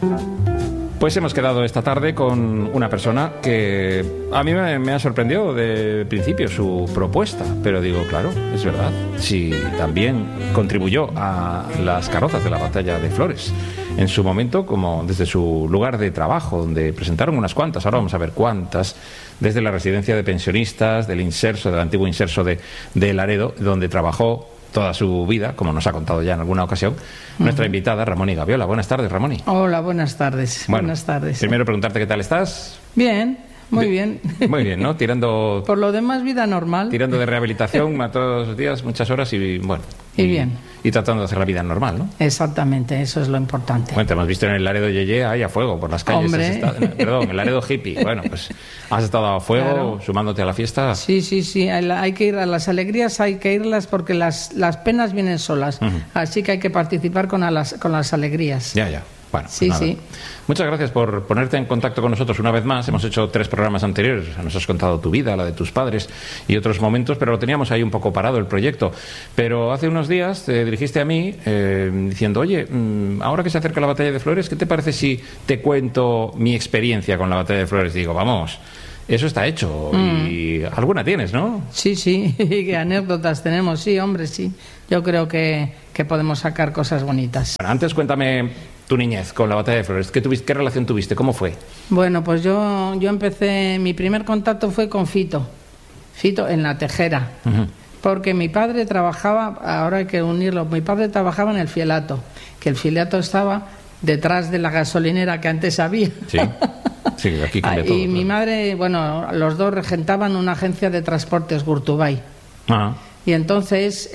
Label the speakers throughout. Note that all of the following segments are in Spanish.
Speaker 1: Pues hemos quedado esta tarde con una persona que a mí me ha sorprendido de principio su propuesta, pero digo, claro, es verdad, si también contribuyó a las carrozas de la Batalla de Flores en su momento, como desde su lugar de trabajo, donde presentaron unas cuantas, ahora vamos a ver cuántas, desde la residencia de pensionistas, del Inserso, del antiguo Inserso de Laredo, donde trabajó toda su vida, como nos ha contado ya en alguna ocasión, nuestra invitada, Ramoni Gaviola. Buenas tardes, Ramoni.
Speaker 2: Hola, buenas tardes.
Speaker 1: Bueno,
Speaker 2: buenas tardes.
Speaker 1: Primero preguntarte qué tal estás.
Speaker 2: Bien, muy bien.
Speaker 1: Muy bien, ¿no? Tirando...
Speaker 2: Por lo demás, vida normal.
Speaker 1: Tirando de rehabilitación a todos los días, muchas horas y bueno...
Speaker 2: Y bien.
Speaker 1: Y tratando de hacer la vida normal, ¿no?
Speaker 2: Exactamente, eso es lo importante.
Speaker 1: Bueno, te hemos visto en el Laredo Yeye ahí a fuego por las calles.
Speaker 2: Hombre.
Speaker 1: Perdón, el Laredo hippie. Bueno, pues has estado a fuego, claro, sumándote a la fiesta.
Speaker 2: Sí, sí, sí. Hay que ir a las alegrías, hay que irlas porque las penas vienen solas. Así que hay que participar con las alegrías.
Speaker 1: Ya, ya. Bueno,
Speaker 2: sí,
Speaker 1: nada.
Speaker 2: sí.
Speaker 1: Muchas gracias por ponerte en contacto con nosotros una vez más. Hemos hecho 3 programas anteriores, nos has contado tu vida, la de tus padres y otros momentos, pero lo teníamos ahí un poco parado el proyecto. Pero hace unos días te dirigiste a mí diciendo, oye, ahora que se acerca la Batalla de Flores, ¿qué te parece si te cuento mi experiencia con la Batalla de Flores? Digo, vamos, eso está hecho y alguna tienes, ¿no?
Speaker 2: Sí, sí, qué anécdotas tenemos, sí, hombre, sí. Yo creo que podemos sacar cosas bonitas.
Speaker 1: Bueno, antes cuéntame tu niñez con la Batalla de Flores. ¿Qué relación tuviste? ¿Cómo fue?
Speaker 2: Bueno, pues yo empecé, mi primer contacto fue con Fito en la Tejera, porque mi padre trabajaba, ahora hay que unirlo, mi padre trabajaba en el Fielato, que el Fielato estaba detrás de la gasolinera que antes había.
Speaker 1: Sí. Sí, aquí cambia todo.
Speaker 2: Y mi madre, bueno, los dos regentaban una agencia de transportes, Gurtubay.
Speaker 1: Ajá.
Speaker 2: Y entonces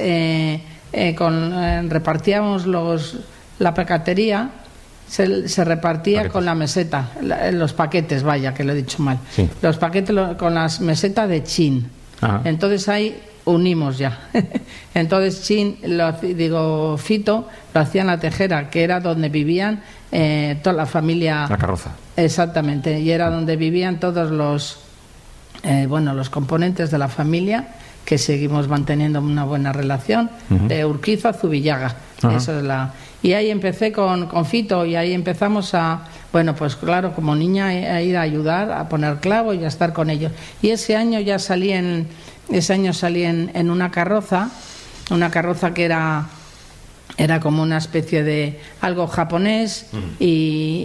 Speaker 2: repartíamos la paquetería, se repartía con la meseta, los paquetes, vaya, que lo he dicho mal.
Speaker 1: Sí.
Speaker 2: Los paquetes con las mesetas de Chin. Ajá. Entonces ahí unimos ya. Entonces Fito lo hacía en la Tejera, que era donde vivían toda la familia.
Speaker 1: La carroza.
Speaker 2: Exactamente, y era donde vivían todos los componentes de la familia, que seguimos manteniendo una buena relación, de Urquiza a Zubillaga. Eso es y ahí empecé con Fito, y ahí empezamos pues claro, como niña, a ir a ayudar, a poner clavo y a estar con ellos. Y ese año salí en una carroza que era como una especie de algo japonés, y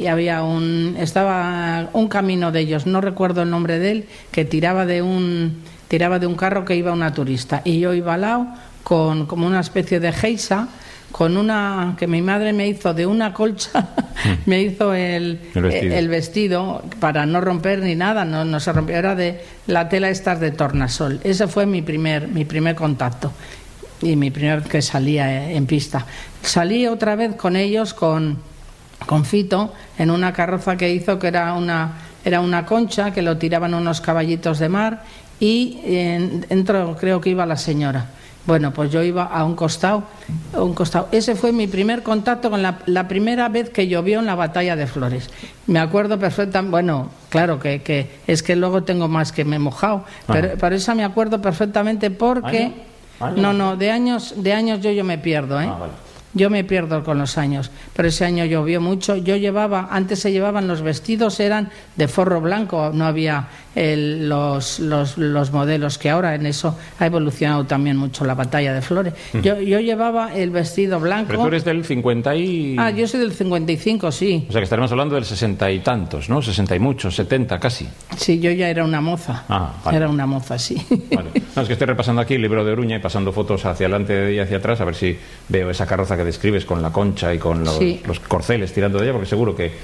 Speaker 2: estaba un camino de ellos, no recuerdo el nombre de él, que tiraba de un carro que iba una turista, y yo iba al lado con como una especie de geisha, con una que mi madre me hizo de una colcha, me hizo el vestido para no romper ni nada, no se rompió, era de la tela estas de tornasol. Ese fue mi primer contacto y mi primer que salía en pista. Salí otra vez con ellos, con Fito, en una carroza que hizo, que era una concha, que lo tiraban unos caballitos de mar, y dentro creo que iba la señora. Bueno, pues yo iba a un costado. Ese fue mi primer contacto con la primera vez que llovió en la Batalla de Flores. Me acuerdo perfectamente, bueno, claro que es que luego tengo más que me he mojado, pero esa me acuerdo perfectamente porque... No, de años yo me pierdo, ¿eh?
Speaker 1: Vale.
Speaker 2: Yo me pierdo con los años, pero ese año llovió mucho. Antes se llevaban los vestidos, eran de forro blanco, no había los modelos que ahora. En eso ha evolucionado también mucho la Batalla de Flores. Yo llevaba el vestido blanco.
Speaker 1: Pero tú eres del 50 y...
Speaker 2: yo soy del 55, sí.
Speaker 1: O sea que estaremos hablando del 60 y tantos, ¿no? 60 y muchos, 70 casi.
Speaker 2: Sí, yo ya era una moza.
Speaker 1: Vale.
Speaker 2: Era una moza, sí.
Speaker 1: Vale. No, es que estoy repasando aquí el libro de Oruña y pasando fotos hacia adelante y hacia atrás, a ver si veo esa carroza que describes con la concha y con los corceles tirando de ella, porque seguro que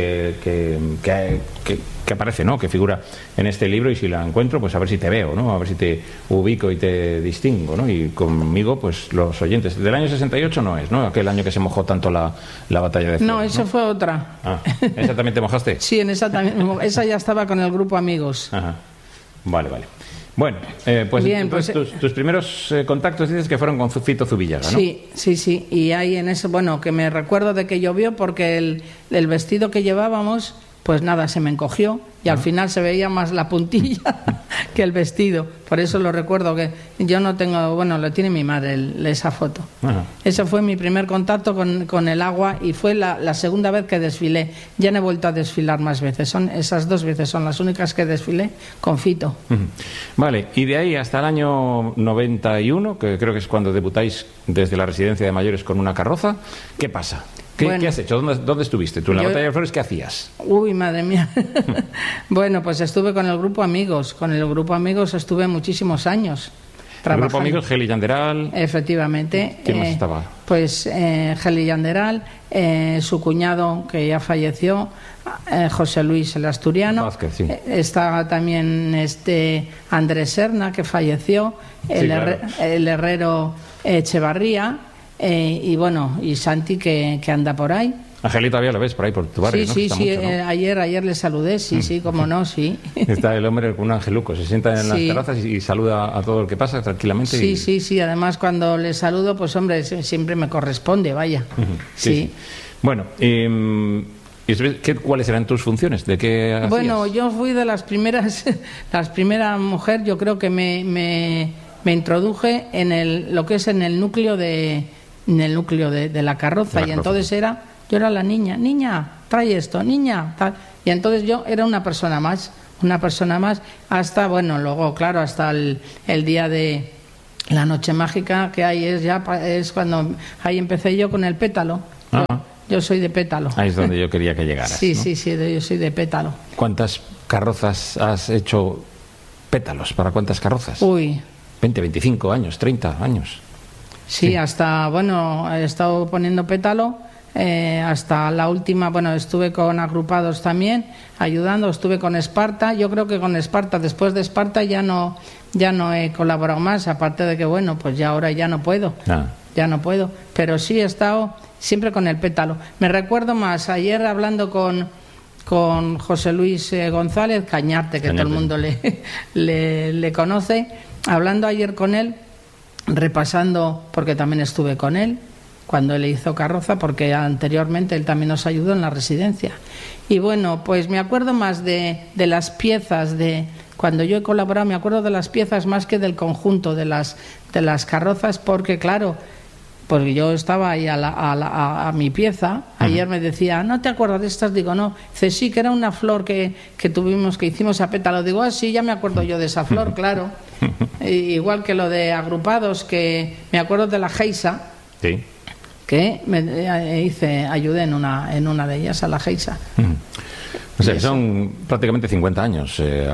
Speaker 1: aparece, ¿no? Que figura en este libro, y si la encuentro, pues a ver si te veo, ¿no? A ver si te ubico y te distingo, ¿no? Y conmigo, pues los oyentes. Del año 68 no es, ¿no? Aquel año que se mojó tanto la Batalla de Flores.
Speaker 2: No, eso fue otra.
Speaker 1: ¿Esa también te mojaste?
Speaker 2: Sí, en esa también. Esa ya estaba con el grupo Amigos.
Speaker 1: Ajá. Vale. Bueno, pues, bien, tus primeros contactos dices que fueron con Fito Zubillaga, ¿no?
Speaker 2: Sí. Y ahí en eso, bueno, que me recuerdo de que llovió porque el vestido que llevábamos, pues nada, se me encogió y al final se veía más la puntilla que el vestido. Por eso lo recuerdo, que yo no tengo, bueno, lo tiene mi madre esa foto. Ese fue mi primer contacto con el agua y fue la segunda vez que desfilé. Ya no he vuelto a desfilar más veces, esas 2 veces son las únicas que desfilé con Fito.
Speaker 1: Vale, y de ahí hasta el año 91, que creo que es cuando debutáis desde la residencia de mayores con una carroza, ¿qué pasa? ¿Qué has hecho? ¿Dónde estuviste? ¿Tú en la Batalla de Flores qué hacías?
Speaker 2: Uy, madre mía. Bueno, pues estuve con el Grupo Amigos. Con el Grupo Amigos estuve muchísimos años.
Speaker 1: El Grupo Amigos, Geli Yanderal.
Speaker 2: Efectivamente.
Speaker 1: ¿Quién más estaba?
Speaker 2: Pues Geli Yanderal, su cuñado que ya falleció, José Luis el Asturiano.
Speaker 1: Vázquez, sí.
Speaker 2: Estaba también Andrés Serna, que falleció, el herrero Echevarría. Y bueno, y Santi que anda por ahí.
Speaker 1: Angelito todavía lo ves por ahí, por tu barrio, ¿no?
Speaker 2: Sí,
Speaker 1: sí,
Speaker 2: mucho, ¿no? Ayer le saludé, sí, cómo no, sí.
Speaker 1: Está el hombre con un angeluco, se sienta en las terrazas y saluda a todo el que pasa tranquilamente.
Speaker 2: Sí, además cuando le saludo, pues hombre, siempre me corresponde, vaya. Sí.
Speaker 1: Bueno, ¿cuáles eran tus funciones? ¿De qué hacías?
Speaker 2: Bueno, yo fui de las primeras mujer, yo creo que me introduje en lo que es en el núcleo de la carroza, y entonces yo era la niña, trae esto, niña, tal. Y entonces yo era una persona más, hasta, bueno, luego, claro, hasta el día de la noche mágica que hay, es cuando ahí empecé yo con el pétalo. Yo soy de pétalo.
Speaker 1: Ahí es donde yo quería que llegaras.
Speaker 2: Sí,
Speaker 1: ¿no?
Speaker 2: sí, yo soy de pétalo.
Speaker 1: ¿Cuántas carrozas has hecho pétalos? ¿Para cuántas carrozas?
Speaker 2: Uy.
Speaker 1: 20, 25 años, 30 años.
Speaker 2: Sí, hasta, bueno, he estado poniendo pétalo hasta la última, bueno, estuve con agrupados también, ayudando, estuve con Esparta. Yo creo que con Esparta, después de Esparta ya no he colaborado más, aparte de que, bueno, pues ya ahora ya no puedo, pero sí he estado siempre con el pétalo. Me recuerdo más, ayer hablando con José Luis González Cañarte, que todo el mundo le conoce, hablando ayer con él, repasando, porque también estuve con él cuando él hizo carroza, porque anteriormente él también nos ayudó en la residencia. Y bueno, pues me acuerdo más de las piezas, cuando yo he colaborado, me acuerdo de las piezas más que del conjunto de las carrozas, porque claro, porque yo estaba ahí a mi pieza. Ayer me decía, ¿no te acuerdas de estas? Digo, no. Dice, sí, que era una flor que hicimos a pétalo. Digo, sí, ya me acuerdo yo de esa flor, claro. Igual que lo de agrupados, que me acuerdo de la Geisa,
Speaker 1: sí,
Speaker 2: que ayudé en una de ellas, a la Geisa.
Speaker 1: O sea, son prácticamente 50 años,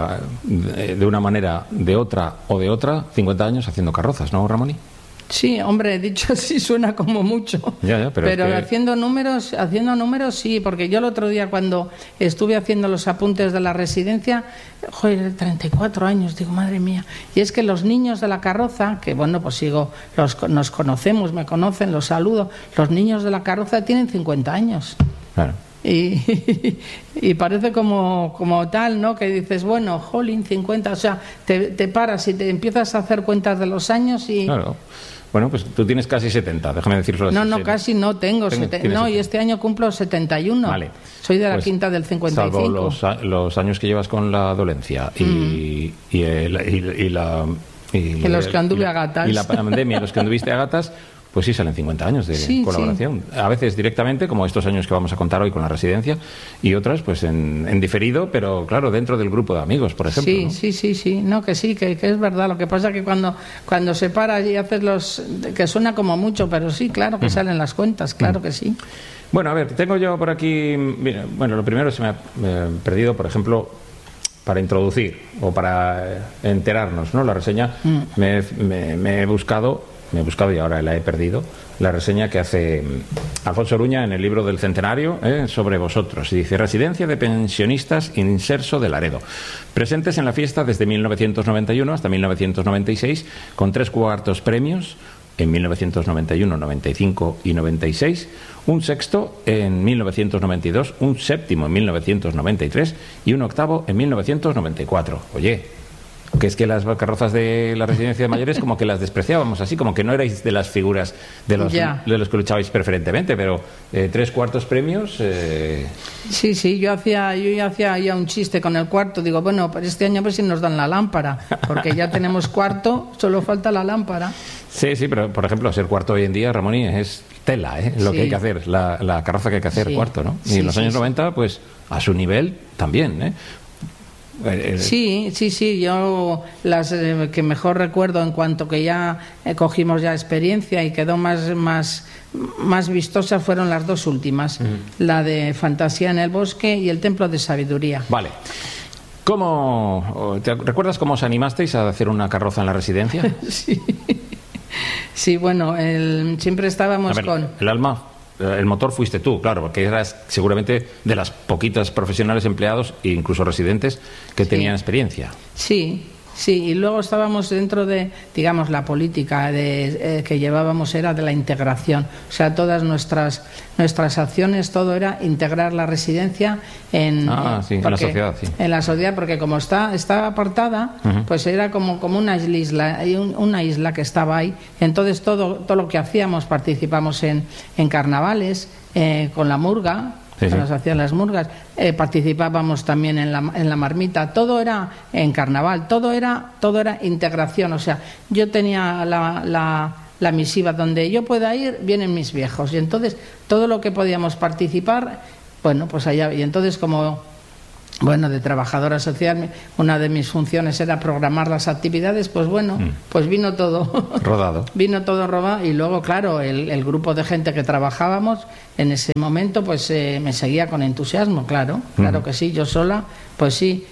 Speaker 1: de una manera, de otra, 50 años haciendo carrozas, ¿no, Ramoni?
Speaker 2: Sí, hombre, dicho así suena como mucho, pero haciendo números sí, porque yo el otro día cuando estuve haciendo los apuntes de la residencia, 34 años, digo, madre mía, y es que los niños de la carroza, que bueno, pues nos conocemos, me conocen, los saludo, los niños de la carroza tienen 50 años.
Speaker 1: Claro.
Speaker 2: Y parece como tal, ¿no? Que dices, bueno, jolín, 50, o sea, te paras y te empiezas a hacer cuentas de los años y... Claro.
Speaker 1: Bueno, pues tú tienes casi 70, déjame decirlo así.
Speaker 2: No, casi no tengo. Y este año cumplo 71.
Speaker 1: Vale.
Speaker 2: Soy de la quinta del 55.
Speaker 1: Salvo los años que llevas con la dolencia y
Speaker 2: los que anduve a gatas.
Speaker 1: Y la pandemia, los que anduviste a gatas, pues sí salen 50 años de colaboración. Sí. A veces directamente, como estos años que vamos a contar hoy con la residencia, y otras pues en diferido, pero claro, dentro del grupo de amigos, por ejemplo.
Speaker 2: Sí. No, que es verdad. Lo que pasa es que cuando se para y haces que suena como mucho, pero sí, claro que salen las cuentas, claro que sí.
Speaker 1: Bueno, a ver, tengo yo por aquí... Mira, bueno, lo primero se me ha perdido, por ejemplo, para introducir o para enterarnos, ¿no? La reseña me he buscado y ahora la he perdido, la reseña que hace Alfonso Oruña en el libro del Centenario sobre vosotros. Y dice, residencia de pensionistas Inserso de Laredo, presentes en la fiesta desde 1991 hasta 1996, con 3 cuartos premios en 1991, 95 y 96, un sexto en 1992, un séptimo en 1993 y un octavo en 1994. Oye, que es que las carrozas de la residencia de mayores como que las despreciábamos, así como que no erais de las figuras de los que luchabais preferentemente, pero 3 cuartos premios...
Speaker 2: Sí, yo ya hacía ya un chiste con el cuarto, digo, bueno, pero este año a ver si nos dan la lámpara, porque ya tenemos cuarto, solo falta la lámpara.
Speaker 1: Sí, pero por ejemplo, ser cuarto hoy en día, Ramoni, es tela, lo que hay que hacer, la carroza que hay que hacer cuarto, ¿no? Y en los años 90, pues a su nivel también, Sí,
Speaker 2: yo las que mejor recuerdo en cuanto que ya cogimos ya experiencia y quedó más vistosa fueron las 2 últimas, la de Fantasía en el Bosque y el Templo de Sabiduría.
Speaker 1: Vale. ¿Te recuerdas cómo os animasteis a hacer una carroza en la residencia?
Speaker 2: Sí, bueno, siempre estábamos con...
Speaker 1: El motor fuiste tú, claro, porque eras seguramente de las poquitas profesionales empleados e incluso residentes que tenían experiencia. Sí, y luego estábamos dentro de, digamos, la política que llevábamos era de la integración. O sea, todas nuestras acciones, todo era integrar la residencia en la sociedad. Sí. En la sociedad, porque como está apartada, pues era como una isla que estaba ahí. Entonces todo lo que hacíamos, participamos en carnavales, con la murga. Nos hacían las murgas, participábamos también en la marmita, todo era en carnaval, todo era integración. O sea, yo tenía la misiva donde yo pueda ir, vienen mis viejos, y entonces todo lo que podíamos participar, bueno, pues allá. Y entonces, como de trabajadora social, una de mis funciones era programar las actividades, pues pues vino todo rodado. Y luego, claro, el grupo de gente que trabajábamos en ese momento, pues me seguía con entusiasmo, claro que sí, yo sola, pues sí,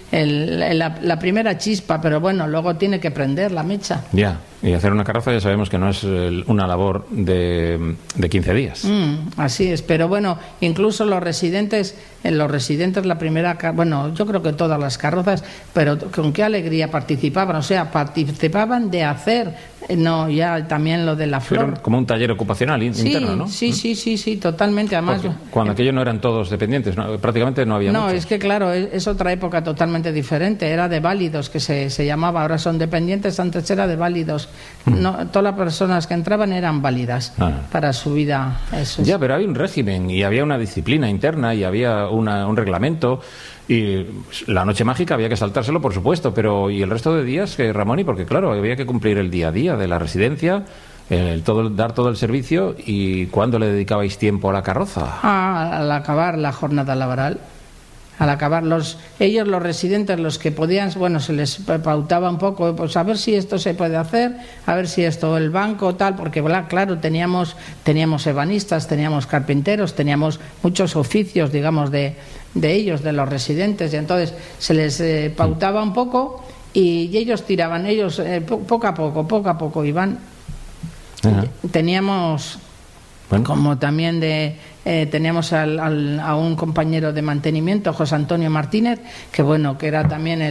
Speaker 1: la primera chispa, pero bueno, luego tiene que prender la mecha. Ya, y hacer una carroza ya sabemos que no es una labor de 15 días. Así es, pero bueno, incluso los residentes la primera, yo creo que todas las carrozas, pero con qué alegría participaban, o sea, participaban de hacer, no ya también lo de la flor. Pero como un taller ocupacional interno, ¿no? Sí, totalmente. Además, cuando aquello no eran todos dependientes, prácticamente no había muchos. No, es que claro, es otra época totalmente diferente, era de válidos que se llamaba, ahora son dependientes, antes era de válidos. No, todas las personas que entraban eran válidas para su vida. Ya, pero había un régimen y había una disciplina interna y había un reglamento. Y la noche mágica había que saltárselo, por supuesto, pero ¿y el resto de días, Ramoni? Porque claro, había que cumplir el día a día de la residencia, dar todo el servicio. ¿Y cuándo le dedicabais tiempo a la carroza? Al acabar la jornada laboral. Al acabar, ellos, los residentes, los que podían, se les pautaba un poco, pues a ver si esto se puede hacer, a ver si esto, el banco, tal, porque claro, teníamos ebanistas, teníamos carpinteros, teníamos muchos oficios, digamos, de ellos, de los residentes, y entonces se les pautaba un poco y ellos tiraban, poco a poco iban. Teníamos... Como también teníamos a un compañero de mantenimiento, José Antonio Martínez, que era también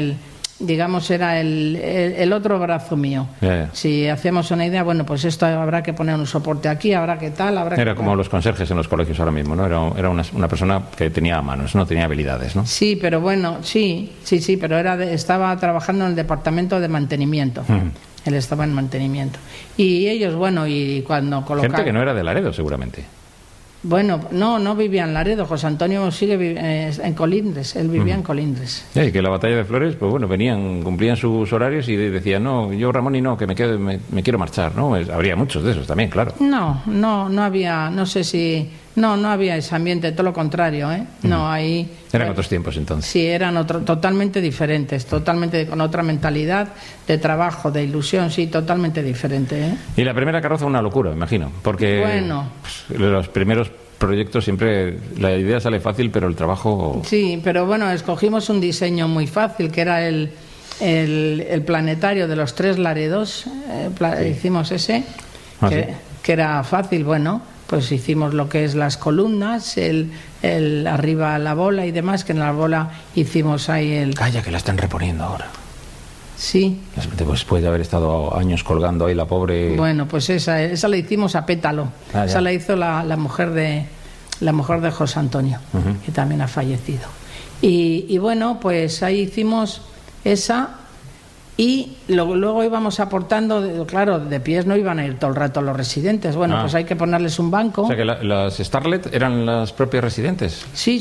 Speaker 1: el otro brazo mío. Si hacemos una idea, pues esto habrá que poner un soporte aquí, habrá que tal, era como los conserjes en los colegios ahora mismo, ¿no? Era una persona que tenía manos, no tenía habilidades, ¿no? Sí, pero sí, pero estaba trabajando en el departamento de mantenimiento. Él estaba en mantenimiento. Y ellos, y cuando colocaron... Gente que no era de Laredo, seguramente. No vivía en Laredo. José Antonio sigue en Colindres. Él vivía en Colindres. Y que la batalla de Flores, venían, cumplían sus horarios y decían, no, yo Ramón y no, que me quiero marchar, ¿no? Habría muchos de esos también, claro. No había, no sé si... No había ese ambiente, todo lo contrario, No, ahí... Eran otros tiempos entonces. Sí, eran totalmente diferentes, totalmente con otra mentalidad de trabajo, de ilusión, sí, totalmente diferente, Y la primera carroza una locura, imagino, porque los primeros proyectos siempre la idea sale fácil, pero el trabajo... Sí, pero escogimos un diseño muy fácil, que era el planetario de los 3 Laredos, hicimos ese, que era fácil, pues hicimos lo que es las columnas, el arriba la bola y demás, que en la bola hicimos ahí el... Calla, que la están reponiendo ahora. Sí. Después de haber estado años colgando ahí la pobre... Pues esa la hicimos a pétalo. Esa la hizo la mujer de José Antonio, que también ha fallecido. Y pues ahí hicimos esa...
Speaker 2: Y luego íbamos aportando, claro, de pies no iban a ir todo el rato los residentes. Bueno, pues hay que ponerles un banco.
Speaker 1: O sea que las Starlet eran las propios residentes.
Speaker 2: Sí.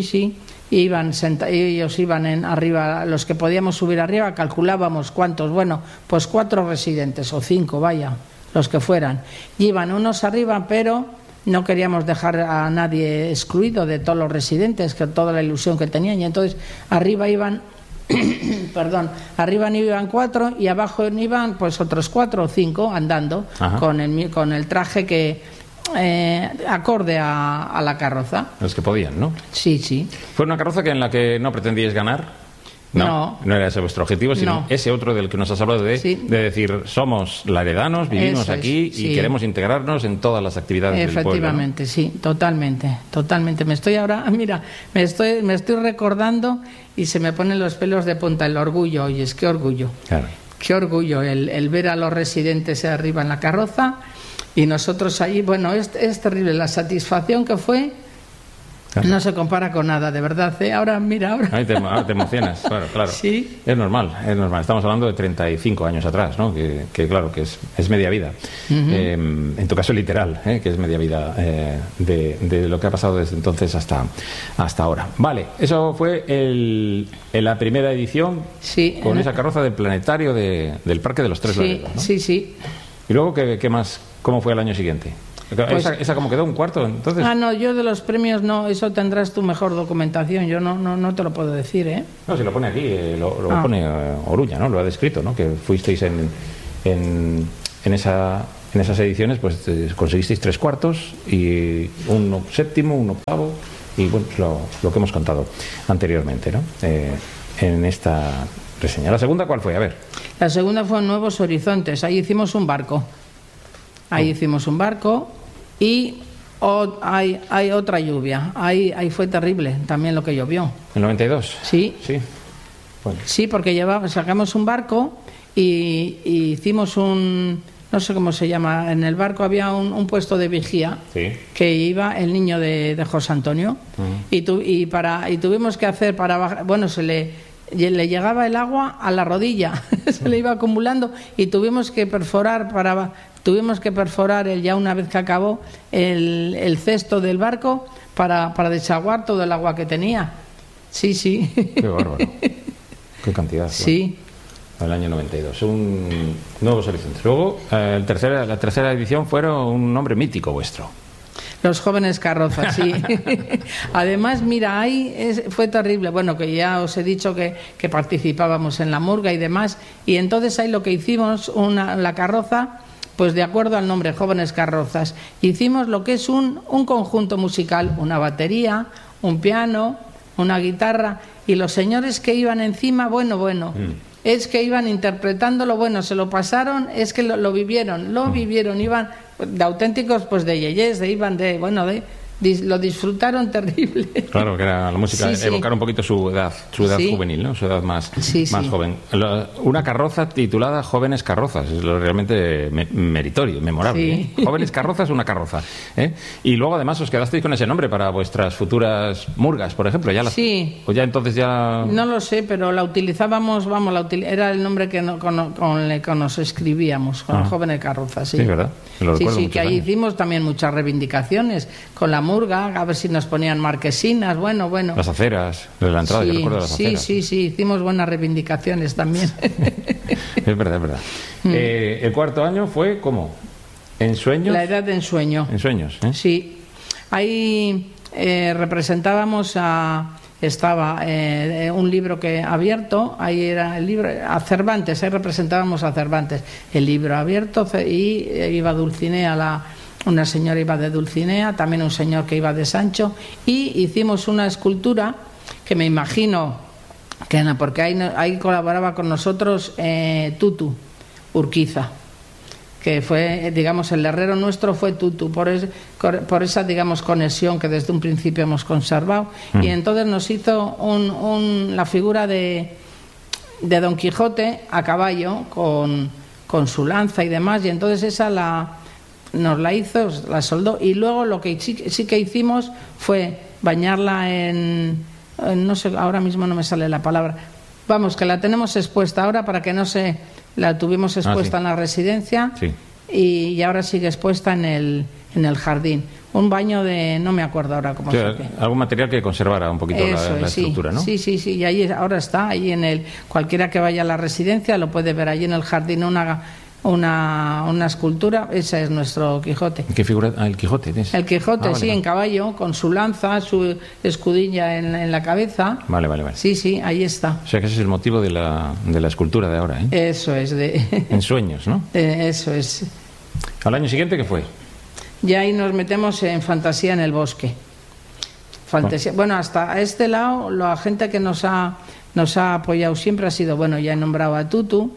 Speaker 2: Ellos iban arriba, los que podíamos subir arriba, calculábamos cuántos, bueno, pues 4 residentes o 5, vaya, los que fueran. Y iban unos arriba, pero no queríamos dejar a nadie excluido de todos los residentes, que toda la ilusión que tenían. Y entonces arriba iban arriba iban 4 y abajo iban pues otros 4 o 5 andando con el traje que acorde a la carroza.
Speaker 1: Los que podían, ¿no?
Speaker 2: Sí.
Speaker 1: ¿Fue una carroza en la que no pretendíais ganar? No era ese vuestro objetivo, sino ese otro del que nos has hablado de decir, somos laredanos, vivimos aquí y queremos integrarnos en todas las actividades del pueblo.
Speaker 2: Efectivamente, ¿no? Sí, totalmente. Me estoy recordando y se me ponen los pelos de punta, el orgullo, oyes, qué orgullo. Claro. Qué orgullo el ver a los residentes arriba en la carroza y nosotros allí, bueno, es terrible la satisfacción que fue. Claro. No se compara con nada, de verdad, ¿eh? Ahora.
Speaker 1: Ahí te emocionas, claro.
Speaker 2: Sí.
Speaker 1: Es normal. Estamos hablando de 35 años atrás, ¿no? Que claro, que es media vida. En tu caso literal, que es media vida de lo que ha pasado desde entonces hasta ahora. Vale, eso fue en la primera edición con esa carroza del planetario del Parque de los Tres Laredos, ¿no?
Speaker 2: Sí.
Speaker 1: ¿Y luego qué más? ¿Cómo fue el año siguiente? Pues, ¿Esa como quedó un cuarto entonces?
Speaker 2: No, yo de los premios no, eso tendrás tu mejor documentación, yo no te lo puedo decir, ¿eh?
Speaker 1: No, si lo pone aquí, lo pone Oruña, ¿no? Lo ha descrito, ¿no? Que fuisteis en esas ediciones, pues conseguisteis 3 cuartos y un séptimo, un octavo y bueno, lo que hemos contado anteriormente, ¿no? En esta reseña. ¿La segunda cuál fue? A ver.
Speaker 2: La segunda fue Nuevos Horizontes, ahí hicimos un barco. Y hay otra lluvia. Ahí fue terrible también lo que llovió.
Speaker 1: ¿El 92?
Speaker 2: Sí.
Speaker 1: Bueno.
Speaker 2: Sí, porque sacamos un barco y hicimos no sé cómo se llama, en el barco había un puesto de vigía que iba el niño de José Antonio y tuvimos que hacer para bajar, bueno, le llegaba el agua a la rodilla, se le iba acumulando y tuvimos que perforar ya una vez que acabó el cesto del barco para desaguar todo el agua que tenía. Sí.
Speaker 1: Qué bárbaro. Qué cantidad.
Speaker 2: Sí.
Speaker 1: El año 92. Nuevos Horizontes. Luego, la tercera edición fueron un nombre mítico vuestro.
Speaker 2: Los Jóvenes Carrozas, sí. Además, mira, ahí fue terrible. Bueno, que ya os he dicho que participábamos en la murga y demás. Y entonces ahí lo que hicimos, la carroza, pues de acuerdo al nombre, Jóvenes Carrozas, hicimos lo que es un conjunto musical, una batería, un piano, una guitarra, y los señores que iban encima, bueno, es que iban interpretándolo, bueno, se lo pasaron, es que lo vivieron, iban de auténticos, pues de yeyes, lo disfrutaron terrible.
Speaker 1: Claro, que era la música, evocar un poquito su edad juvenil, ¿no? Su edad más joven. Una carroza titulada Jóvenes Carrozas, es lo realmente meritorio, memorable. Sí. Jóvenes Carrozas, una carroza. Y luego además os quedasteis con ese nombre para vuestras futuras murgas, por ejemplo. O ya entonces ya...
Speaker 2: No lo sé, pero la utilizábamos, era el nombre con el que nos escribíamos, con Jóvenes Carrozas. Sí,
Speaker 1: ¿verdad?
Speaker 2: Sí, que ahí hicimos también muchas reivindicaciones con la murga, a ver si nos ponían marquesinas, bueno.
Speaker 1: Las aceras, de la entrada, yo recuerdo las aceras.
Speaker 2: Sí, hicimos buenas reivindicaciones también.
Speaker 1: Es verdad. El cuarto año fue, ¿cómo? ¿En sueños?
Speaker 2: La edad de ensueño.
Speaker 1: En sueños,
Speaker 2: Sí. Ahí representábamos estaba un libro abierto, ahí era el libro, a Cervantes, ahí representábamos a Cervantes, el libro abierto, y iba Dulcinea, una señora iba de Dulcinea, también un señor que iba de Sancho, y hicimos una escultura que me imagino que porque ahí colaboraba con nosotros Tutu Urquiza, que fue, digamos, el herrero nuestro fue Tutu, por esa, digamos, conexión que desde un principio hemos conservado. Y entonces nos hizo la figura de Don Quijote a caballo con su lanza y demás, y entonces esa nos la hizo, la soldó, y luego lo que sí que hicimos fue bañarla en no sé, ahora mismo no me sale la palabra, Vamos, que la tenemos expuesta ahora para que no se... La tuvimos expuesta en la residencia y ahora sigue expuesta en el jardín. Un baño de... no me acuerdo ahora cómo se llama.
Speaker 1: Algún material que conservara un poquito la estructura, ¿no?
Speaker 2: Sí, y ahí ahora está, ahí en el... Cualquiera que vaya a la residencia lo puede ver, allí en el jardín una escultura. Esa es nuestro Quijote.
Speaker 1: ¿Qué figura? El Quijote.
Speaker 2: El Quijote, vale, en caballo, con su lanza, su escudilla en la cabeza.
Speaker 1: Vale.
Speaker 2: Sí, ahí está.
Speaker 1: O sea que ese es el motivo de la escultura de ahora, ¿eh?
Speaker 2: Eso es.
Speaker 1: En sueños, ¿no?
Speaker 2: Eso es.
Speaker 1: ¿Al año siguiente qué fue?
Speaker 2: Ya ahí nos metemos en fantasía en el bosque. Fantasía. Bueno, hasta a este lado, la gente que nos ha apoyado siempre ha sido, bueno, ya he nombrado a Tutu.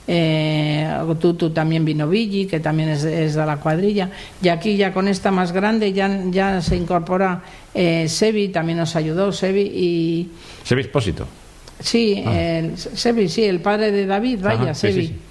Speaker 2: Tutu también vino Villi, que también es de la cuadrilla, y aquí ya con esta más grande ya se incorpora Sebi, también nos ayudó Sebi
Speaker 1: Expósito.
Speaker 2: Sí, Sebi, sí, el padre de David, vaya. Sebi. Sí.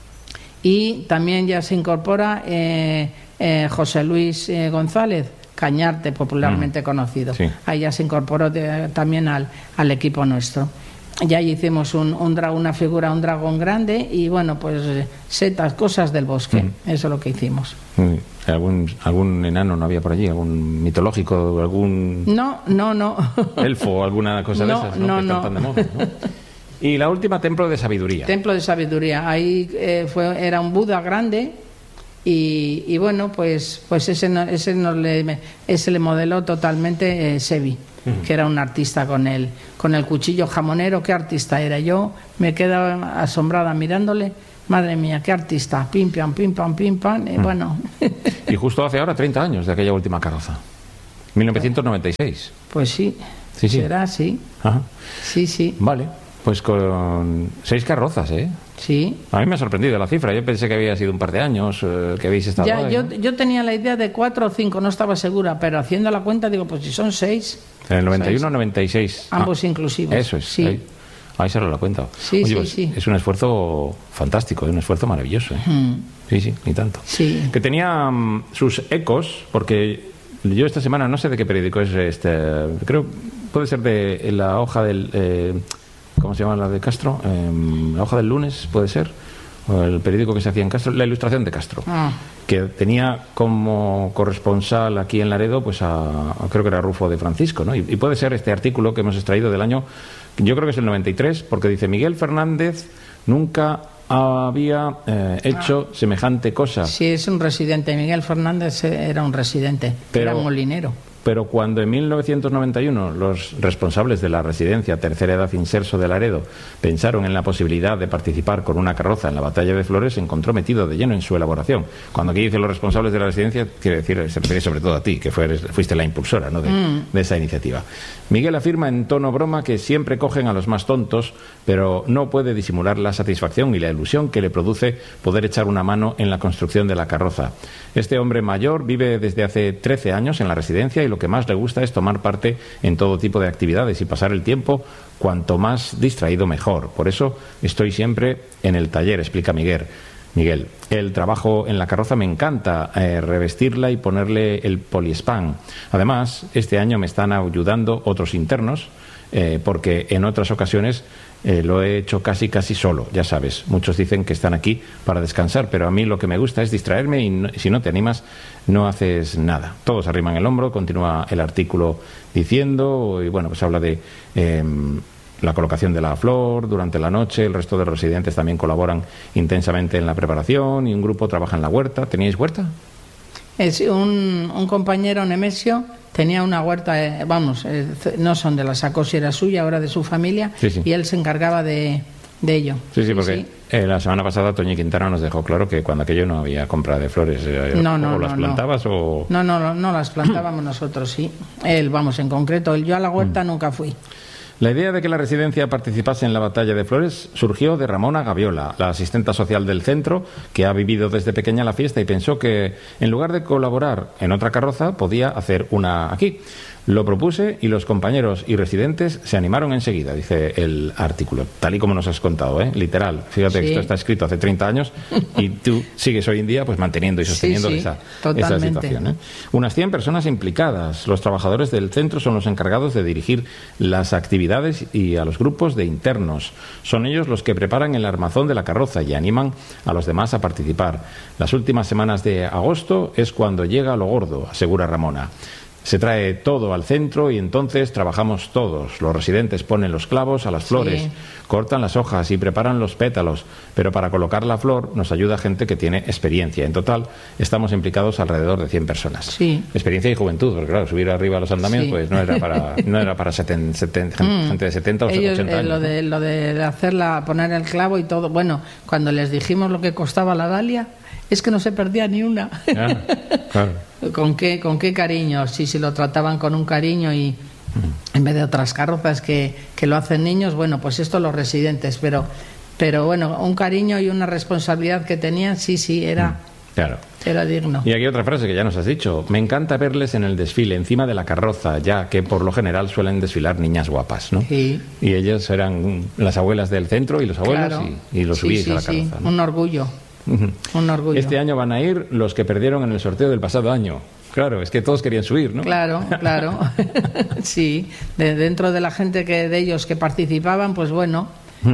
Speaker 2: Y también ya se incorpora José Luis González Cañarte, popularmente conocido. Sí. Ahí ya se incorporó también al equipo nuestro. Ya hicimos una figura, un dragón grande y bueno, pues setas, cosas del bosque. Eso es lo que hicimos.
Speaker 1: ¿Algún enano no había por allí? ¿Algún mitológico? ¿Algún
Speaker 2: no.
Speaker 1: elfo? ¿Alguna cosa de esas? No. Están tan de moda, ¿no? Y la última, Templo de Sabiduría.
Speaker 2: Templo de Sabiduría. Ahí era un Buda grande y bueno, pues ese le modeló totalmente Sebi, que era un artista con el cuchillo jamonero. ¿Qué artista era? Yo me quedo asombrada mirándole. Madre mía, qué artista. Pim, pam, pim, pam, pim, pam. Bueno.
Speaker 1: Y justo hace ahora 30 años de aquella última carroza. 1996.
Speaker 2: Pues sí. Será, sí.
Speaker 1: Ajá.
Speaker 2: Sí.
Speaker 1: Vale. Pues con 6 carrozas, ¿eh?
Speaker 2: Sí.
Speaker 1: A mí me ha sorprendido la cifra. Yo pensé que había sido un par de años que habéis estado ahí, ¿no?
Speaker 2: Yo tenía la idea de 4 o 5, no estaba segura, pero haciendo la cuenta digo, pues si son 6.
Speaker 1: En el 91 96.
Speaker 2: Ambos inclusivos.
Speaker 1: Eso es.
Speaker 2: Sí.
Speaker 1: Ahí se la cuenta.
Speaker 2: Sí,
Speaker 1: Oye,
Speaker 2: sí.
Speaker 1: Es un esfuerzo fantástico, un esfuerzo maravilloso. Sí, ni tanto.
Speaker 2: Sí.
Speaker 1: Que tenía sus ecos, porque yo esta semana, no sé de qué periódico es creo puede ser de la hoja del... ¿cómo se llama la de Castro? La hoja del lunes, puede ser. O el periódico que se hacía en Castro, La Ilustración de Castro. Que tenía como corresponsal aquí en Laredo, pues creo que era Rufo de Francisco, ¿no? Y puede ser este artículo que hemos extraído del año, yo creo que es el 93, porque dice: Miguel Fernández nunca había hecho semejante cosa.
Speaker 2: Sí, es un residente. Miguel Fernández era un residente, era un molinero.
Speaker 1: Pero cuando en 1991 los responsables de la residencia Tercera Edad Inserso de Laredo pensaron en la posibilidad de participar con una carroza en la Batalla de Flores, se encontró metido de lleno en su elaboración. Cuando aquí dice los responsables de la residencia, quiere decir, se refiere sobre todo a ti, que fuiste la impulsora, ¿no?, de esa iniciativa. Miguel afirma en tono broma que siempre cogen a los más tontos, pero no puede disimular la satisfacción y la ilusión que le produce poder echar una mano en la construcción de la carroza. Este hombre mayor vive desde hace 13 años en la residencia y lo que más le gusta es tomar parte en todo tipo de actividades y pasar el tiempo cuanto más distraído mejor. Por eso estoy siempre en el taller, explica Miguel. El trabajo en la carroza me encanta, revestirla y ponerle el poliespán. Además, este año me están ayudando otros internos, porque en otras ocasiones lo he hecho casi solo, ya sabes. Muchos dicen que están aquí para descansar, pero a mí lo que me gusta es distraerme y si no te animas, no haces nada. Todos arriman el hombro, continúa el artículo diciendo, y bueno, pues habla de la colocación de la flor durante la noche. El resto de los residentes también colaboran intensamente en la preparación y un grupo trabaja en la huerta. ¿Teníais huerta?
Speaker 2: Un compañero, Nemesio, tenía una huerta, no son de la sacó, si era suya, ahora de su familia, y él se encargaba de ello.
Speaker 1: Sí, porque la semana pasada Toñi Quintana nos dejó claro que cuando aquello no había compra de flores, ¿o las plantabas o...?
Speaker 2: No, las plantábamos nosotros, sí. En concreto, yo a la huerta nunca fui.
Speaker 1: La idea de que la residencia participase en la Batalla de Flores surgió de Ramona Gaviola, la asistenta social del centro, que ha vivido desde pequeña la fiesta y pensó que, en lugar de colaborar en otra carroza, podía hacer una aquí. Lo propuse y los compañeros y residentes se animaron enseguida, dice el artículo, tal y como nos has contado, literal. Fíjate que esto está escrito hace 30 años y tú sigues hoy en día pues manteniendo y sosteniendo esa situación. Unas 100 personas implicadas. Los trabajadores del centro son los encargados de dirigir las actividades unidades y a los grupos de internos. Son ellos los que preparan el armazón de la carroza y animan a los demás a participar. Las últimas semanas de agosto es cuando llega lo gordo, asegura Ramona. Se trae todo al centro y entonces trabajamos todos. Los residentes ponen los clavos a las flores, cortan las hojas y preparan los pétalos, pero para colocar la flor nos ayuda gente que tiene experiencia. En total estamos implicados alrededor de 100 personas.
Speaker 2: Sí.
Speaker 1: Experiencia y juventud, porque claro, subir arriba a los andamios pues no era para gente de 70 o 80 años.
Speaker 2: Lo de poner el clavo y todo, bueno, cuando les dijimos lo que costaba la dalia, es que no se perdía ni una.
Speaker 1: Claro.
Speaker 2: ¿Con qué cariño? Si lo trataban con un cariño y en vez de otras carrozas que lo hacen niños, bueno, pues esto los residentes, pero bueno, un cariño y una responsabilidad que tenían, era digno.
Speaker 1: Y aquí otra frase que ya nos has dicho: me encanta verles en el desfile encima de la carroza, ya que por lo general suelen desfilar niñas guapas, ¿no?
Speaker 2: Sí.
Speaker 1: Y ellas eran las abuelas del centro y los abuelos, claro. y los subís a la carroza, ¿no?
Speaker 2: Un orgullo. Un orgullo.
Speaker 1: Este año van a ir los que perdieron en el sorteo del pasado año. Claro, es que todos querían subir, ¿no?
Speaker 2: Claro. Sí, dentro de la gente de ellos que participaban, pues bueno.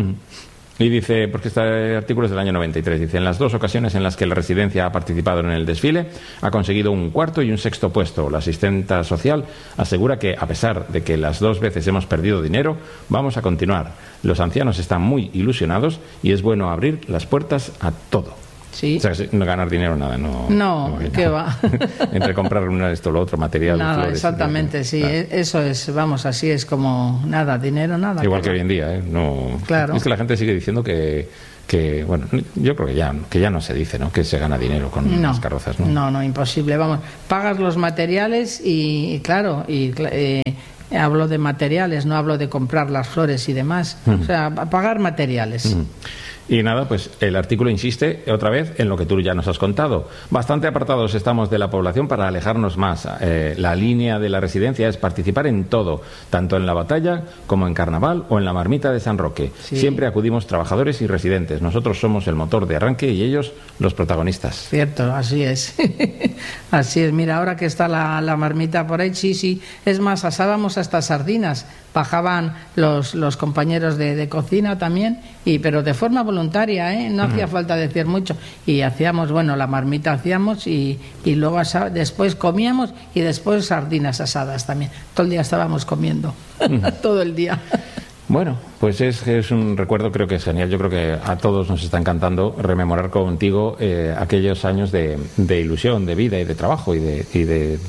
Speaker 1: Y dice, porque este artículo es del año 93, dice: en las 2 ocasiones en las que la residencia ha participado en el desfile, ha conseguido un 4º y un 6º puesto. La asistenta social asegura que, a pesar de que las 2 veces hemos perdido dinero, vamos a continuar. Los ancianos están muy ilusionados y es bueno abrir las puertas a todo.
Speaker 2: Sí.
Speaker 1: O sea, no ganar dinero, nada,
Speaker 2: no, ¿qué va?
Speaker 1: Entre comprar esto, lo otro, material,
Speaker 2: nada,
Speaker 1: flores,
Speaker 2: exactamente, sí, claro. Eso es, vamos, así es como nada, dinero, nada.
Speaker 1: Igual que hoy en día, No,
Speaker 2: claro.
Speaker 1: Es que la gente sigue diciendo que bueno, yo creo que ya no se dice, ¿no? Que se gana dinero con las carrozas, ¿no?
Speaker 2: No, imposible, vamos, pagas los materiales y claro, hablo de materiales, no hablo de comprar las flores y demás, o sea, pagar materiales.
Speaker 1: Y nada, pues el artículo insiste otra vez en lo que tú ya nos has contado. Bastante apartados estamos de la población para alejarnos más. La línea de la residencia es participar en todo, tanto en la batalla como en carnaval o en la marmita de San Roque. Sí. Siempre acudimos trabajadores y residentes. Nosotros somos el motor de arranque y ellos los protagonistas.
Speaker 2: Cierto, así es. Así es. Mira, ahora que está la marmita por ahí, sí. Es más, asábamos hasta sardinas. Bajaban los compañeros de cocina también, pero de forma voluntaria, no hacía falta decir mucho. Y hacíamos, la marmita hacíamos y luego después comíamos y después sardinas asadas también. Todo el día estábamos comiendo, todo el día.
Speaker 1: Bueno, pues es un recuerdo, creo que es genial. Yo creo que a todos nos está encantando rememorar contigo aquellos años de ilusión, de vida y de trabajo y de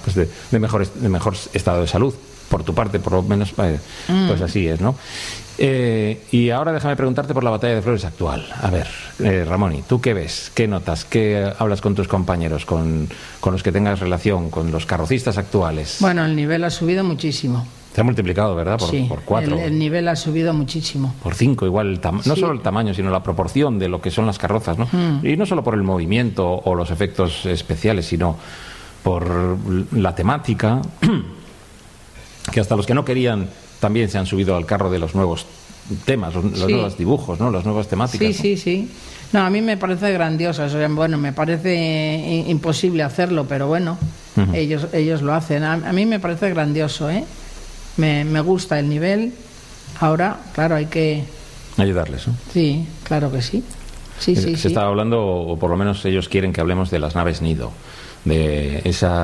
Speaker 1: mejor estado de salud. Por tu parte, por lo menos, pues así es, ¿no? Y ahora déjame preguntarte por la batalla de flores actual. A ver, Ramón, ¿tú qué ves? ¿Qué notas? ¿Qué hablas con tus compañeros, con los que tengas relación, con los carrocistas actuales?
Speaker 2: Bueno, el nivel ha subido muchísimo.
Speaker 1: Se ha multiplicado, ¿verdad? Por 4.
Speaker 2: El nivel ha subido muchísimo.
Speaker 1: Por 5, igual. No solo el tamaño, sino la proporción de lo que son las carrozas, ¿no? Y no solo por el movimiento o los efectos especiales, sino por la temática... que hasta los que no querían también se han subido al carro de los nuevos temas, los nuevos dibujos, ¿no? Las nuevas temáticas.
Speaker 2: Sí. No, a mí me parece grandioso. Me parece imposible hacerlo, pero bueno, ellos lo hacen. A mí me parece grandioso, Me gusta el nivel. Ahora, claro, hay que
Speaker 1: ayudarles, ¿no?
Speaker 2: Sí, claro que sí. Se
Speaker 1: está hablando, o por lo menos ellos quieren que hablemos de las naves nido, de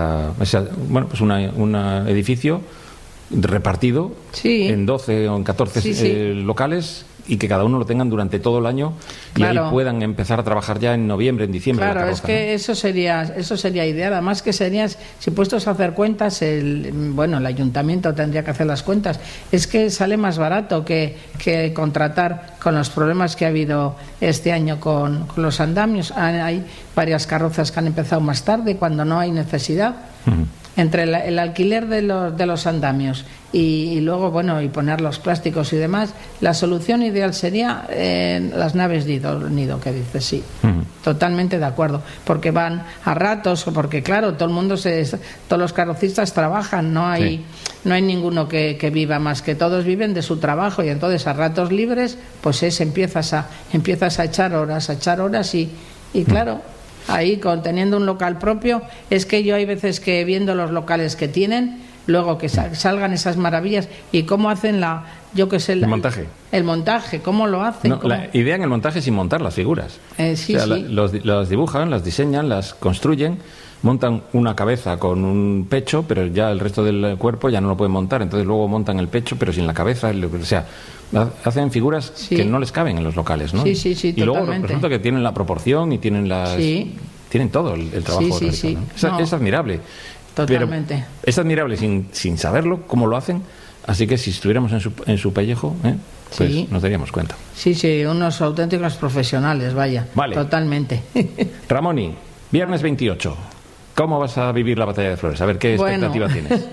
Speaker 1: un edificio repartido en 12 o en 14 locales y que cada uno lo tengan durante todo el año y ahí puedan empezar a trabajar ya en noviembre, en diciembre.
Speaker 2: Claro,
Speaker 1: carroza,
Speaker 2: es que ¿no? eso sería ideal. Además que si puestos a hacer cuentas, el ayuntamiento tendría que hacer las cuentas. Es que sale más barato que contratar con los problemas que ha habido este año con los andamios. Hay varias carrozas que han empezado más tarde cuando no hay necesidad. Entre el alquiler de los andamios y luego, y poner los plásticos y demás, la solución ideal sería las naves nido, que dices, sí. Totalmente de acuerdo. Porque van a ratos, porque claro, todos los carrocistas trabajan, no hay ninguno que viva más, que todos viven de su trabajo y entonces a ratos libres, pues empiezas a echar horas y claro... Ahí, teniendo un local propio, es que yo hay veces que viendo los locales que tienen, luego que salgan esas maravillas. ¿Y cómo hacen el
Speaker 1: montaje?
Speaker 2: El montaje, ¿cómo lo hacen?
Speaker 1: No, la idea en el montaje es sin montar las figuras.
Speaker 2: Sí, sí.
Speaker 1: Las dibujan, las diseñan, las construyen, montan una cabeza con un pecho, pero ya el resto del cuerpo ya no lo pueden montar, entonces luego montan el pecho, pero sin la cabeza, o sea, hacen figuras que no les caben en los locales, ¿no?
Speaker 2: Sí, sí, sí,
Speaker 1: y luego
Speaker 2: totalmente.
Speaker 1: Resulta que tienen la proporción y tienen tienen todo el trabajo realizado, ¿no? Es admirable.
Speaker 2: Totalmente.
Speaker 1: Pero es admirable sin saberlo, cómo lo hacen, así que si estuviéramos en su pellejo, pues nos daríamos cuenta.
Speaker 2: Sí, unos auténticos profesionales, vaya.
Speaker 1: Vale.
Speaker 2: Totalmente.
Speaker 1: Ramoni, viernes 28. ¿Cómo vas a vivir la Batalla de Flores? A ver, ¿qué expectativa tienes?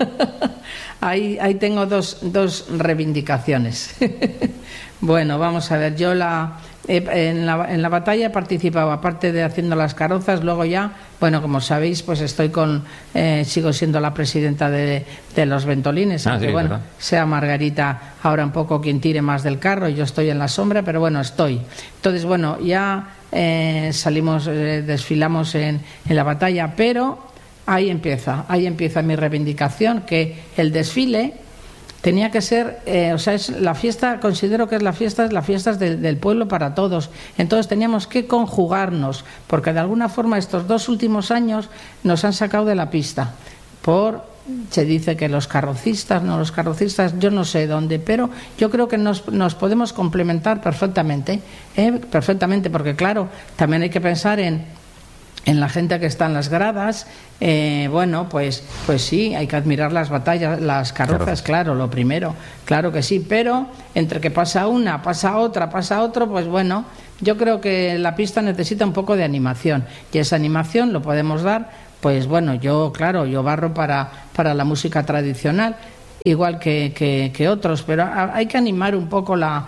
Speaker 2: Ahí tengo dos reivindicaciones. Bueno, vamos a ver, yo en la batalla he participado, aparte de haciendo las carrozas, luego ya, bueno, como sabéis, pues sigo siendo la presidenta de los Ventolines, aunque
Speaker 1: sí,
Speaker 2: bueno,
Speaker 1: ¿verdad?
Speaker 2: sea Margarita ahora un poco quien tire más del carro, y yo estoy en la sombra, pero bueno, estoy. Entonces, bueno, ya desfilamos en la batalla, pero ahí empieza mi reivindicación, que el desfile tenía que ser, es la fiesta, considero que es las fiestas del pueblo para todos. Entonces teníamos que conjugarnos, porque de alguna forma estos 2 últimos años nos han sacado de la pista. Se dice que los carrocistas, yo no sé dónde, pero yo creo que nos podemos complementar perfectamente, porque claro, también hay que pensar en la gente que está en las gradas. Bueno, pues sí, hay que admirar las batallas, las carrozas, claro, lo primero, claro que sí, pero entre que pasa una, pasa otra, pasa otro, pues bueno, yo creo que la pista necesita un poco de animación, y esa animación lo podemos dar, pues bueno, yo barro para la música tradicional, igual que otros, pero hay que animar un poco la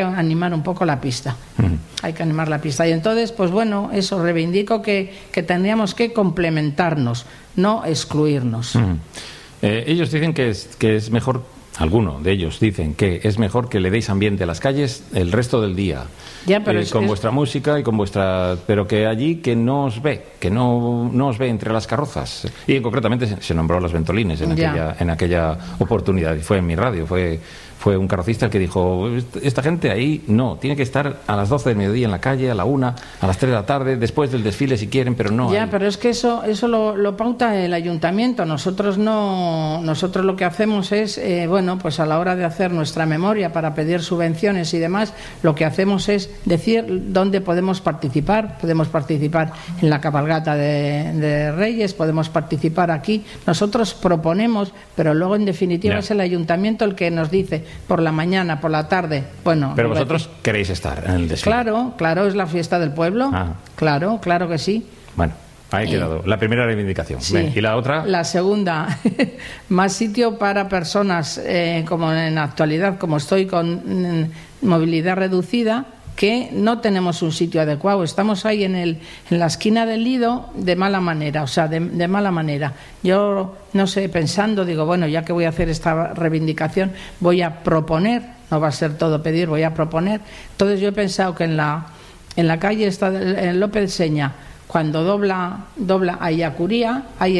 Speaker 2: pista. Hay que animar la pista. Y entonces, pues bueno, eso, reivindico que tendríamos que complementarnos, no excluirnos.
Speaker 1: Ellos dicen que es mejor, alguno de ellos dicen que es mejor que le deis ambiente a las calles el resto del día, con vuestra música y con pero que allí que no os ve, entre las carrozas. Y concretamente se nombró a los Ventolines en aquella oportunidad, y fue en mi radio, fue un carrocista el que dijo: esta gente ahí no, tiene que estar a las 12 del mediodía en la calle, a la 1, a las 3 de la tarde, después del desfile si quieren, pero no.
Speaker 2: Pero es que eso lo pauta el ayuntamiento. Nosotros lo que hacemos es, pues a la hora de hacer nuestra memoria para pedir subvenciones y demás, lo que hacemos es decir dónde podemos participar. Podemos participar en la cabalgata de Reyes, podemos participar aquí. Nosotros proponemos, pero luego en definitiva es el ayuntamiento el que nos dice por la mañana, por la tarde. Bueno,
Speaker 1: pero vosotros queréis estar en el desfile.
Speaker 2: Claro, es la fiesta del pueblo. Claro que sí.
Speaker 1: Bueno, ahí ha quedado la primera reivindicación.
Speaker 2: Sí.
Speaker 1: ¿Y la otra?
Speaker 2: La segunda, más sitio para personas, como en la actualidad, como estoy con movilidad reducida, que no tenemos un sitio adecuado. Estamos ahí en la esquina del Lido de mala manera, de mala manera. Yo, no sé, pensando, digo, bueno, ya que voy a hacer esta reivindicación, voy a proponer, no va a ser todo pedir, voy a proponer. Entonces yo he pensado que en la calle está en López Seña, cuando dobla a Ayacuría, hay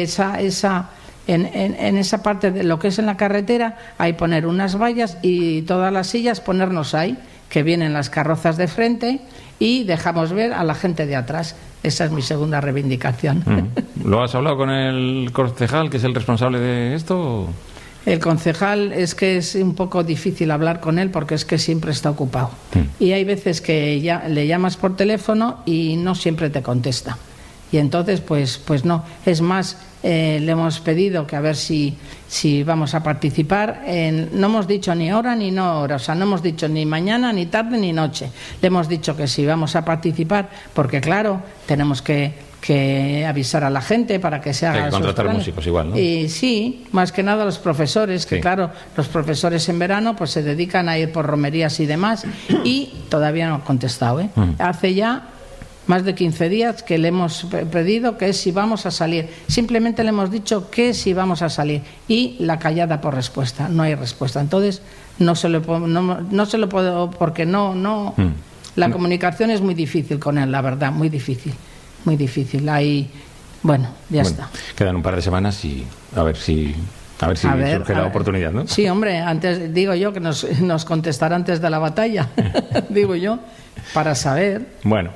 Speaker 2: en esa parte de lo que es en la carretera, hay poner unas vallas y todas las sillas ponernos ahí, que vienen las carrozas de frente y dejamos ver a la gente de atrás. Esa es mi segunda reivindicación.
Speaker 1: ¿Lo has hablado con el concejal, que es el responsable de esto?
Speaker 2: El concejal es que es un poco difícil hablar con él, porque es que siempre está ocupado. Y hay veces que le llamas por teléfono y no siempre te contesta. Y entonces, pues no. Es más, le hemos pedido que a ver si vamos a participar. No hemos dicho ni hora ni no hora, no hemos dicho ni mañana, ni tarde, ni noche. Le hemos dicho que sí vamos a participar, porque claro, tenemos que avisar a la gente para que se haga.
Speaker 1: Hay que contratar músicos igual, ¿no?
Speaker 2: Y sí, más que nada los profesores, que claro, los profesores en verano pues se dedican a ir por romerías y demás, y todavía no ha contestado, Hace ya más de 15 días que le hemos pedido que si vamos a salir. Simplemente le hemos dicho que si vamos a salir, y la callada por respuesta. No hay respuesta. Entonces no se lo puedo, porque no. La comunicación es muy difícil con él, la verdad, muy difícil. Ahí, ya está.
Speaker 1: Quedan un par de semanas y a ver si A ver si surge la oportunidad, ¿no?
Speaker 2: Sí, hombre, antes digo yo que nos contestará antes de la batalla, digo yo, para saber.
Speaker 1: Bueno,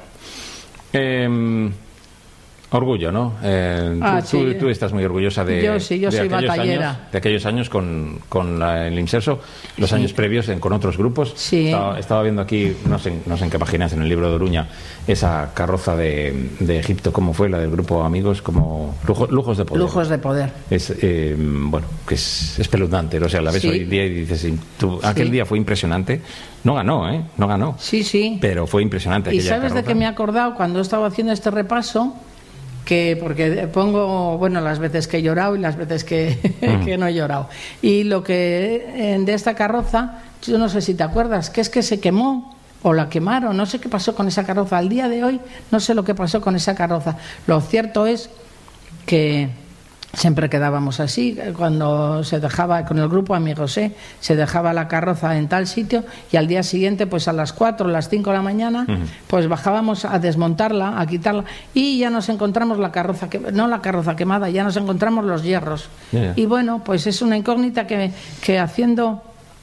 Speaker 1: orgullo, ¿no? Tú estás muy orgullosa de...
Speaker 2: Yo sí, yo soy batallera.
Speaker 1: De aquellos años con el Inserso, los años previos con otros grupos.
Speaker 2: Sí.
Speaker 1: Estaba viendo aquí, no sé en qué páginas, en el libro de Oruña, esa carroza de Egipto, ¿cómo fue? La del grupo Amigos, como Lujos de Poder.
Speaker 2: Lujos de Poder.
Speaker 1: Es, bueno, que es espeluznante. O sea, la ves hoy en día y dices, aquel día fue impresionante. No ganó, ¿eh? No ganó.
Speaker 2: Sí, sí.
Speaker 1: Pero fue impresionante.
Speaker 2: ¿Y sabes de qué me he acordado cuando estaba haciendo este repaso? Porque pongo, bueno, las veces que he llorado y las veces que no he llorado. Y lo que de esta carroza, yo no sé si te acuerdas, que es que se quemó o la quemaron, no sé qué pasó con esa carroza. Al día de hoy no sé lo que pasó con esa carroza. Lo cierto es que siempre quedábamos así, cuando se dejaba, con el grupo Amigos, se dejaba la carroza en tal sitio y al día siguiente, pues a las 4 o las 5 de la mañana, pues bajábamos a desmontarla, a quitarla y ya nos encontramos la carroza, no la carroza quemada, ya nos encontramos los hierros. Y bueno, pues es una incógnita que haciendo,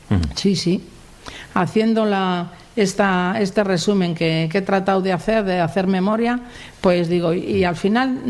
Speaker 2: haciendo este resumen que he tratado de hacer memoria, pues digo, y al final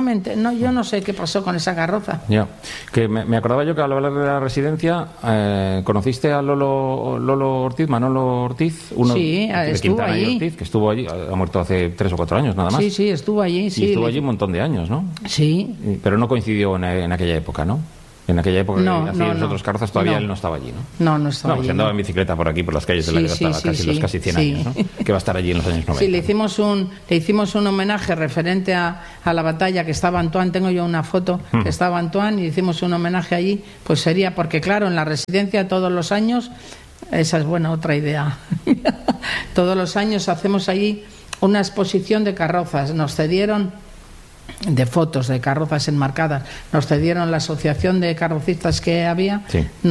Speaker 2: yo no sé qué pasó con esa carroza.
Speaker 1: Ya, que me acordaba yo que al hablar de la residencia, ¿conociste a Manolo Ortiz? Uno de
Speaker 2: estuvo
Speaker 1: Quintana
Speaker 2: allí.
Speaker 1: Y Ortiz, que estuvo allí, ha muerto hace 3 o 4 años nada más.
Speaker 2: Sí, estuvo allí.
Speaker 1: Y estuvo allí un montón de años, ¿no?
Speaker 2: Sí.
Speaker 1: Pero no coincidió en aquella época, ¿no? En aquella época hacía los otros carrozas, todavía él no estaba allí, ¿no?
Speaker 2: No estaba allí.
Speaker 1: Se andaba en bicicleta por aquí, por las calles de la libertad, los casi 100 años, ¿no? Que va a estar allí en los años 90.
Speaker 2: Sí, le hicimos un homenaje referente a la batalla, que estaba Antoine, tengo yo una foto, que estaba Antoine, y hicimos un homenaje allí, pues sería porque, claro, en la residencia todos los años, esa es buena otra idea, todos los años hacemos allí una exposición de carrozas, nos cedieron de fotos de carrozas enmarcadas, nos cedieron la asociación de carrocistas que había,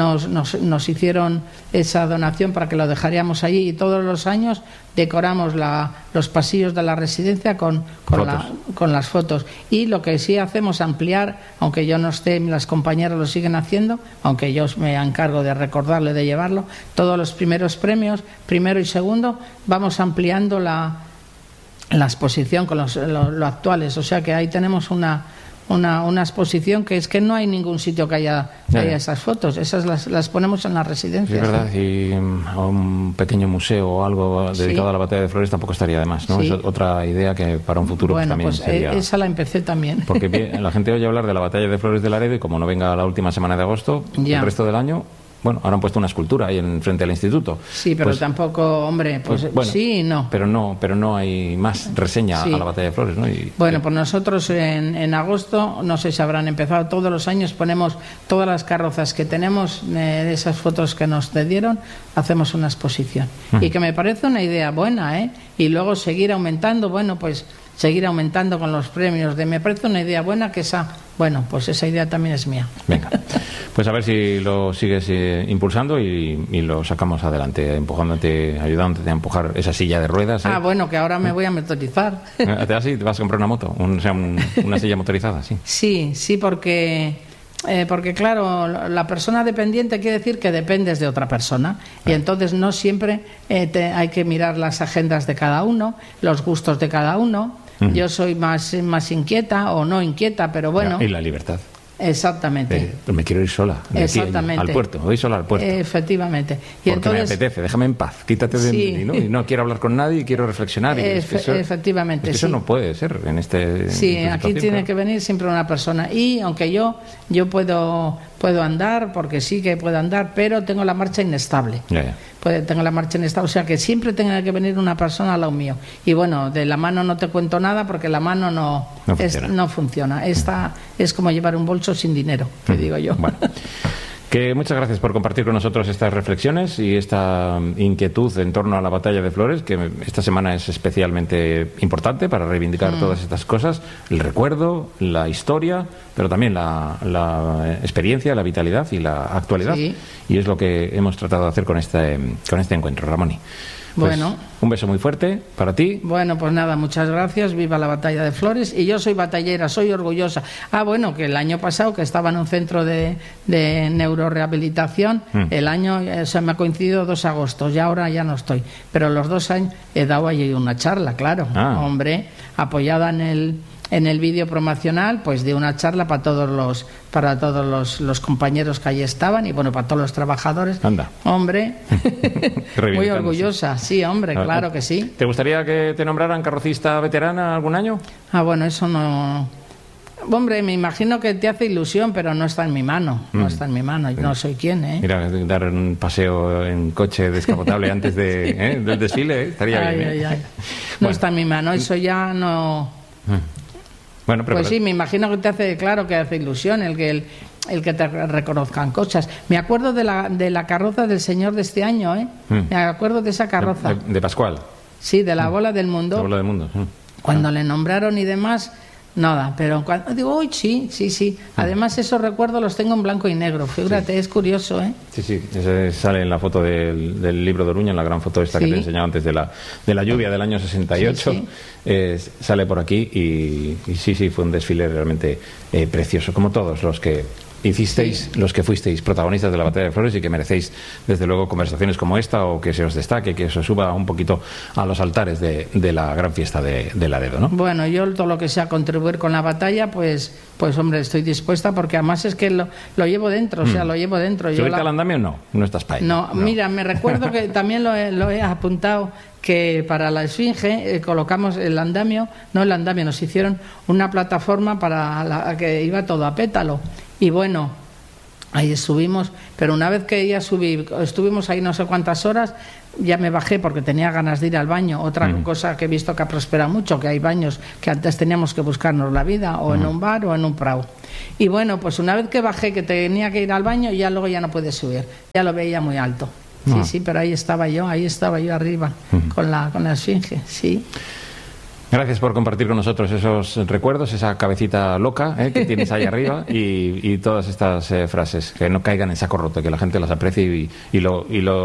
Speaker 2: nos hicieron esa donación para que lo dejaríamos allí, y todos los años decoramos los pasillos de la residencia con las fotos. Y lo que sí hacemos, ampliar, aunque yo no esté, las compañeras lo siguen haciendo, aunque yo me encargo de recordarlo y de llevarlo, todos los primeros premios, primero y segundo, vamos ampliando la exposición con lo actuales, o sea que ahí tenemos una exposición que es que no hay ningún sitio que haya esas fotos, esas las ponemos en las residencias.
Speaker 1: Es verdad, y un pequeño museo o algo dedicado a la batalla de Flores tampoco estaría de más, ¿no? Es otra idea que para un futuro también sería...
Speaker 2: esa la empecé también.
Speaker 1: Porque la gente oye hablar de la batalla de Flores de Laredo y como no venga la última semana de agosto, el resto del año... Bueno, ahora han puesto una escultura ahí frente al instituto.
Speaker 2: Sí, pero tampoco, hombre, pues sí, no.
Speaker 1: Pero no hay más reseña a la batalla de Flores, ¿no?
Speaker 2: Bueno, pues nosotros en agosto, no sé si habrán empezado, todos los años ponemos todas las carrozas que tenemos, de esas fotos que nos cedieron, hacemos una exposición. Y que me parece una idea buena, ¿eh? Y luego seguir aumentando, seguir aumentando con los premios. Me parece una idea buena que esa idea también es mía.
Speaker 1: Venga, pues a ver si lo sigues impulsando y lo sacamos adelante, empujándote, ayudándote a empujar esa silla de ruedas.
Speaker 2: Bueno, que ahora me voy a motorizar.
Speaker 1: ¿Te vas a comprar una moto? Una silla motorizada, sí.
Speaker 2: Sí, porque claro, la persona dependiente quiere decir que dependes de otra persona, y entonces no siempre hay que mirar las agendas de cada uno, los gustos de cada uno. Yo soy más inquieta o no inquieta, pero bueno.
Speaker 1: Y la libertad.
Speaker 2: Exactamente.
Speaker 1: Me quiero ir sola.
Speaker 2: Exactamente.
Speaker 1: Al puerto. Voy sola al puerto.
Speaker 2: Efectivamente.
Speaker 1: Y porque entonces, me apetece. Déjame en paz. Quítate de mí, ¿no? Y no quiero hablar con nadie y quiero reflexionar.
Speaker 2: Efectivamente.
Speaker 1: Eso no puede ser en este.
Speaker 2: Sí, aquí tiene que venir siempre una persona. Y aunque yo puedo andar, porque sí que puedo andar, pero tengo la marcha inestable. Tengo la marcha inestable, o sea que siempre tenga que venir una persona al lado mío. Y bueno, de la mano no te cuento nada, porque la mano no funciona. Esta es como llevar un bolso sin dinero, que digo yo.
Speaker 1: Bueno. Que muchas gracias por compartir con nosotros estas reflexiones y esta inquietud en torno a la batalla de Flores, que esta semana es especialmente importante para reivindicar todas estas cosas, el recuerdo, la historia, pero también la experiencia, la vitalidad y la actualidad. Sí. Y es lo que hemos tratado de hacer con este encuentro, Ramoni.
Speaker 2: Bueno.
Speaker 1: Un beso muy fuerte para ti.
Speaker 2: Bueno, pues nada, muchas gracias. Viva la Batalla de Flores. Y yo soy batallera, soy orgullosa. Bueno, que el año pasado, que estaba en un centro de neurorehabilitación, el año se me ha coincidido 2 agostos, ya ahora ya no estoy. Pero los 2 años he dado allí una charla, claro. Hombre, apoyada en el vídeo promocional, pues de una charla para todos los compañeros que allí estaban y bueno, para todos los trabajadores.
Speaker 1: Anda.
Speaker 2: Hombre, muy orgullosa, sí, hombre, claro que sí.
Speaker 1: ¿Te gustaría que te nombraran carrocista veterana algún año?
Speaker 2: Bueno, eso no... Hombre, me imagino que te hace ilusión, pero no está en mi mano, no está en mi mano, yo no soy quien, ¿eh?
Speaker 1: Mira, dar un paseo en coche descapotable antes del desfile, estaría bien.
Speaker 2: No está en mi mano, eso ya no...
Speaker 1: Bueno, pero
Speaker 2: pues sí, me imagino que te hace, claro que hace ilusión el que te reconozcan cosas. Me acuerdo de la carroza del Señor de este año, ¿eh? Me acuerdo de esa carroza.
Speaker 1: De Pascual.
Speaker 2: Sí, de la bola del mundo.
Speaker 1: La bola del mundo.
Speaker 2: Cuando le nombraron y demás, nada, pero cuando digo, uy, sí. Además, esos recuerdos los tengo en blanco y negro. Fíjate, es curioso, ¿eh?
Speaker 1: Sí, ese sale en la foto del libro de Oruña, en la gran foto esta que te he enseñado antes de la lluvia del año 68. Sale por aquí y sí, fue un desfile realmente precioso, como todos los que hicisteis, los que fuisteis protagonistas de la Batalla de Flores y que merecéis desde luego conversaciones como esta, o que se os destaque, que se os suba un poquito a los altares de la gran fiesta de Laredo, ¿no? Bueno, yo todo lo que sea contribuir con la batalla, pues hombre, estoy dispuesta, porque además es que lo llevo dentro, o sea, lo llevo dentro. ¿Subirte al andamio? No estás para ello.
Speaker 2: No, mira, me recuerdo que también lo he apuntado, que para la Esfinge colocamos el andamio, nos hicieron una plataforma para que iba todo a pétalo. Y bueno, ahí subimos, pero una vez que ya subí, estuvimos ahí no sé cuántas horas, ya me bajé porque tenía ganas de ir al baño. Otra cosa que he visto que ha prosperado mucho, que hay baños que antes teníamos que buscarnos la vida, o en un bar o en un prau. Y bueno, pues una vez que bajé, que tenía que ir al baño, ya luego ya no pude subir, ya lo veía muy alto. Sí, pero ahí estaba yo arriba, con la Esfinge, sí.
Speaker 1: Gracias por compartir con nosotros esos recuerdos, esa cabecita loca que tienes ahí arriba y todas estas frases, que no caigan en saco roto, que la gente las aprecie y lo